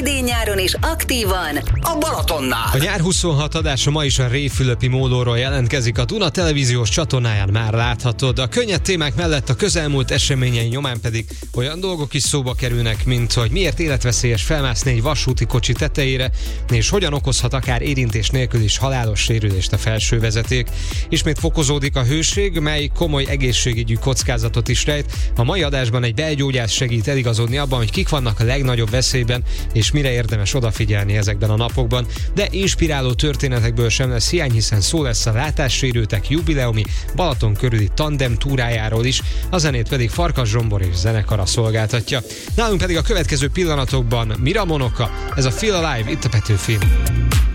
idén-nyáron is aktívan a Balatonnál. A nyár 26 adása ma is a Réfülöpi mólóról jelentkezik, a Duna televíziós csatornáján már láthatod. A könnyed témák mellett a közelmúlt eseményei nyomán pedig olyan dolgok is szóba kerülnek, mint hogy miért életveszélyes felmászni egy vasúti kocsi tetejére, és hogyan okozhat akár érintés nélkül is halálos sérülést a felsővezeték. Ismét fokozódik a hőség, mely komoly egészségügyi kockázatot is rejt. A mai adásban egy belgyógyász segít eligazodni abban, hogy kik vannak a legnagyobb veszélyben, és mire érdemes odafigyelni ezekben a napokban. De inspiráló történetekből sem lesz hiány, hiszen szó lesz a látássérültek jubileumi Balaton körüli tandem túrájáról is, a zenét pedig Farkas Zsombor és zenekara szolgáltatja. Nálunk pedig a következő pillanatokban Mira Monoka, ez a Feel Alive itt a Petőfin.